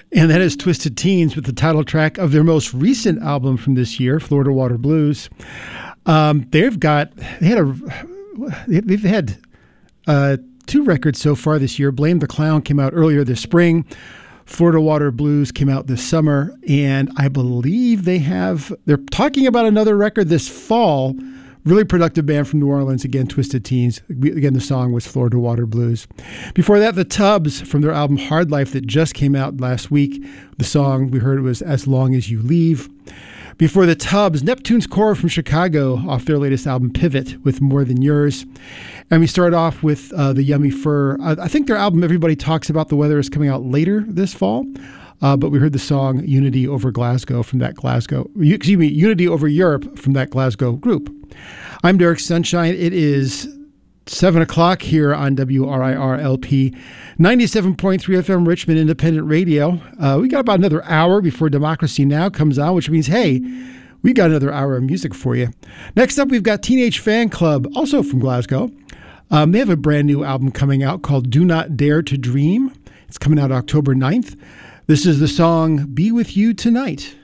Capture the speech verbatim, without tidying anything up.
And that is Twisted Teens with the title track of their most recent album from this year, Florida Water Blues. Um, they've got, they had a, they've had uh, two records so far this year. Blame the Clown came out earlier this spring. Florida Water Blues came out this summer. And I believe they have, they're talking about another record this fall. Really productive band from New Orleans. Again, Twisted Teens. Again, the song was Florida Water Blues. Before that, the Tubs from their album Hard Life that just came out last week. The song we heard was As Long As You Leave. Before the Tubs, Neptune's Core from Chicago off their latest album Pivot with More Than Yours. And we start off with uh, the Yummy Fur. I, I think their album Everybody Talks About the Weather is coming out later this fall. Uh, but we heard the song Unity Over Glasgow from that Glasgow, excuse me, Unity Over Europe from that Glasgow group. I'm Derek Sunshine. It is seven o'clock here on W R I R L P, ninety-seven point three F M Richmond Independent Radio. Uh, we got about another hour before Democracy Now! Comes on, which means, hey, we got another hour of music for you. Next up, we've got Teenage Fan Club, also from Glasgow. Um, they have a brand new album coming out called Do Not Dare to Dream. It's coming out October ninth. This is the song Be With You Tonight.